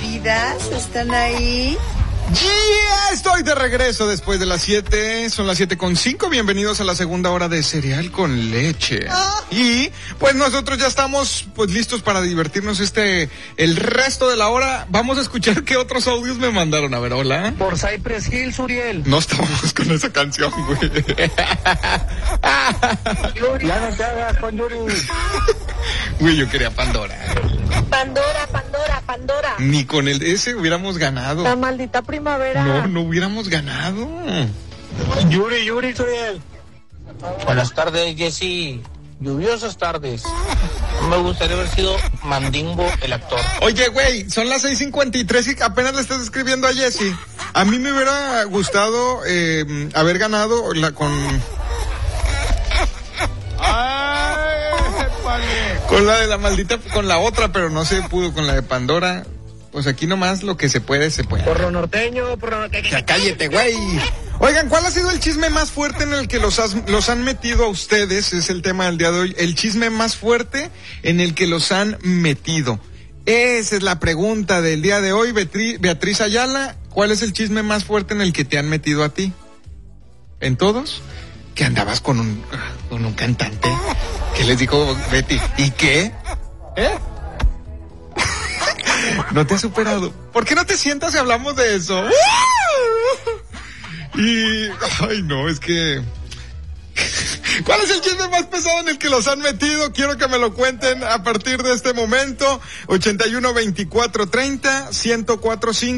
vidas están ahí. Yeah, estoy de regreso después de las 7, son las 7:05, bienvenidos a la segunda hora de Cereal con Leche. Y pues nosotros ya estamos pues listos para divertirnos el resto de la hora. Vamos a escuchar qué otros audios me mandaron, a ver, hola. Por Cypress Hills, Uriel. No estábamos con esa canción, güey. Yuri, ya no te hagas con Yuri. Güey, yo quería Pandora. Pandora. Ni con ese hubiéramos ganado. La maldita primavera. No hubiéramos ganado. Yuri, Uriel. Buenas tardes, Jessy. Lluviosas tardes. Me gustaría haber sido Mandingo, el actor. Oye, güey, son las 6:53 y apenas le estás escribiendo a Jessy. A mí me hubiera gustado haber ganado con la de la maldita, con la otra, pero no se pudo con la de Pandora. Pues aquí nomás lo que se puede, se puede. Porro norteño. Ya cállate, güey. Oigan, ¿cuál ha sido el chisme más fuerte en el que los han metido a ustedes? Es el tema del día de hoy. El chisme más fuerte en el que los han metido. Esa es la pregunta del día de hoy. Beatriz Ayala, ¿cuál es el chisme más fuerte en el que te han metido a ti? ¿En todos? Que andabas con un cantante. ¿Qué les dijo Betty? ¿Y qué? No te has superado. ¿Por qué no te sientas y hablamos de eso? Ay, no, es que... ¿Cuál es el chisme más pesado en el que los han metido? Quiero que me lo cuenten a partir de este momento. 81 24 30 1045